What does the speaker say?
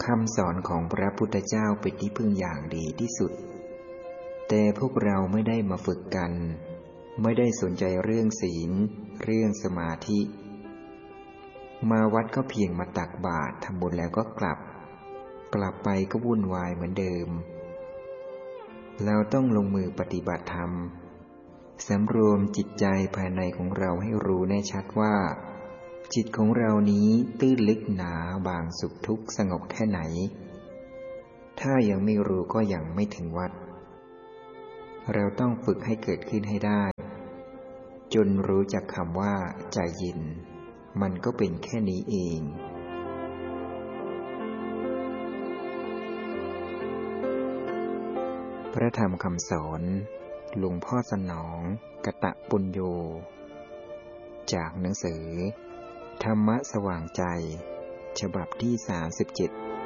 ำสอนของพระพุทธเจ้าเป็นที่พึ่งอย่างดีที่สุดแต่พวกเราไม่ได้มาฝึกกันไม่ได้สนใจเรื่องศีลเรื่องสมาธิมาวัดก็เพียงมาตักบาตรทำบุญแล้วก็กลับไปก็วุ่นวายเหมือนเดิมเราต้องลงมือปฏิบัติธรรมสำรวมจิตใจภายในของเราให้รู้แน่ชัดว่าจิตของเรานี้ตื้นลึกหนาบางสุขทุกข์สงบแค่ไหนถ้ายังไม่รู้ก็ยังไม่ถึงวัดเราต้องฝึกให้เกิดขึ้นให้ได้จนรู้จักคำว่าใจเย็นมันก็เป็นแค่นี้เองพระธรรมคำสอนหลวงพ่อสนองกตปุญโญจากหนังสือธรรมะสว่างใจฉบับที่37